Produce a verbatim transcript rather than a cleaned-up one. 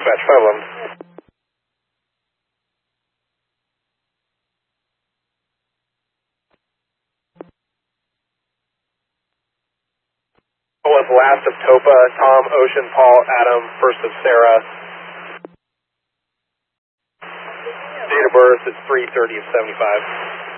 dispatch, five eleven. Was last of Topa, Tom, Ocean, Paul, Adam, first of Sarah. Date of birth is three thirty of seventy-five.